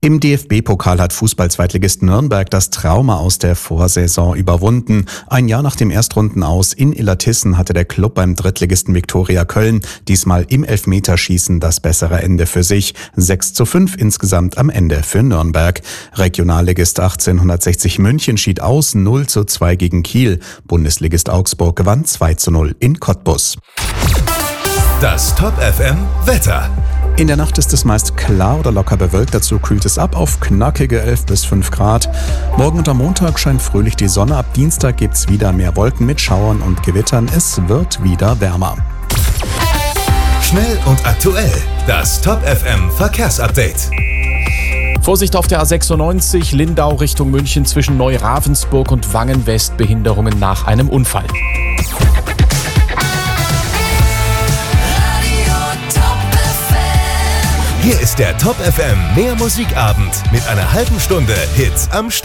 Im DFB-Pokal hat Fußball-Zweitligist Nürnberg das Trauma aus der Vorsaison überwunden. Ein Jahr nach dem Erstrundenaus in Illertissen hatte der Club beim Drittligisten Viktoria Köln diesmal im Elfmeterschießen das bessere Ende für sich. 6:5 insgesamt am Ende für Nürnberg. Regionalligist 1860 München schied aus, 0:2 gegen Kiel. Bundesligist Augsburg gewann 2:0 in Cottbus. Das Top FM Wetter. In der Nacht ist es meist klar oder locker bewölkt, dazu kühlt es ab auf knackige 11 bis 5 Grad. Morgen und am Montag scheint fröhlich die Sonne, ab Dienstag gibt's wieder mehr Wolken mit Schauern und Gewittern, es wird wieder wärmer. Schnell und aktuell, das Top FM Verkehrsupdate. Vorsicht auf der A96 Lindau Richtung München zwischen Neu-Ravensburg und Wangen-West, Behinderungen nach einem Unfall. Hier ist der Top FM Mehr Musikabend mit einer halben Stunde Hits am Stück.